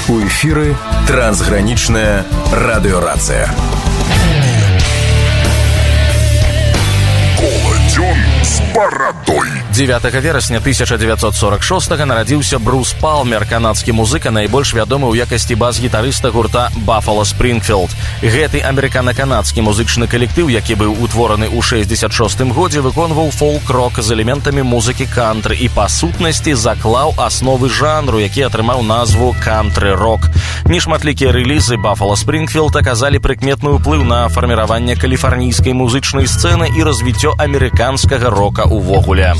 У эфіры трансгранічная радыёрацыя. Коладзён з барадой. 9 верасня 1946-го нарадзіўся Брус Палмер, канадскі музыка, найбольш вядомы ў якасці бас-гітарыста гурта Buffalo Springfield. Гэты амерыкана-канадскі музычны калектыў, які быў утвораны ў 66-м годзе, выконваў фолк-рок з элементамі музыкі кантры і, па сутнасці, заклаў асновы жанру, які атрымаў назву кантры-рок. Нешматлікія рэлізы Buffalo Springfield аказалі прыкметны ўплыў на фарміраванне каліфарнійскай музычнай сцэны і развіццё амерыканскага рока ўвогуле.